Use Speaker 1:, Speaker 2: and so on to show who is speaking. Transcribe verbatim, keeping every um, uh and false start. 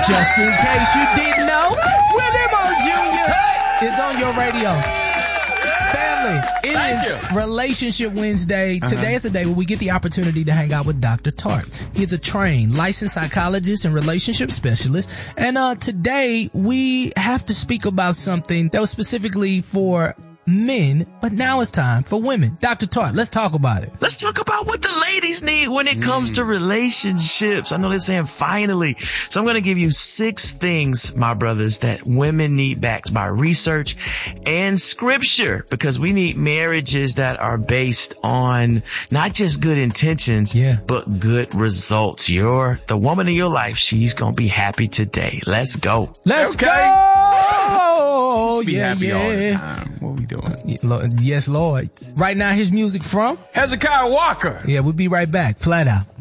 Speaker 1: Just in case you didn't know, Willie Mo Junior is on your radio. Family, it
Speaker 2: Thank
Speaker 1: is
Speaker 2: you.
Speaker 1: Relationship Wednesday. Uh-huh. Today is the day where we get the opportunity to hang out with Doctor Tart. He's a trained, licensed psychologist and relationship specialist. And uh today we have to speak about something that was specifically for men, but now it's time for women. Doctor Tart, let's talk about it.
Speaker 3: Let's talk about what the ladies need when it comes mm. to relationships. I know they're saying finally. So I'm going to give you six things, my brothers, that women need backed by research and scripture, because we need marriages that are based on not just good intentions,
Speaker 1: yeah.
Speaker 3: but good results. You're the woman of your life. She's going to be happy today. Let's go.
Speaker 1: Let's
Speaker 2: okay.
Speaker 1: go.
Speaker 2: Be
Speaker 1: yeah,
Speaker 2: happy
Speaker 1: yeah.
Speaker 2: all the time. What we doing?
Speaker 1: Yes, Lord. Right now, his music from
Speaker 2: Hezekiah Walker.
Speaker 1: Yeah, we'll be right back. Flat Out.